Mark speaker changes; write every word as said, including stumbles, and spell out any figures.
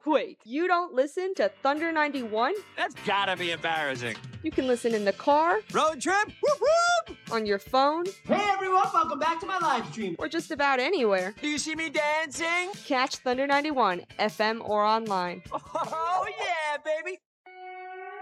Speaker 1: Wait, you don't listen to Thunder ninety-one?
Speaker 2: That's gotta be embarrassing.
Speaker 1: You can listen in the car,
Speaker 2: Road trip? Whoop whoop!
Speaker 1: on your phone,
Speaker 3: Hey everyone, welcome back to my live stream.
Speaker 1: or just about anywhere.
Speaker 2: Do you see me dancing?
Speaker 1: Catch Thunder ninety-one, F M or online.
Speaker 2: Oh, yeah, baby!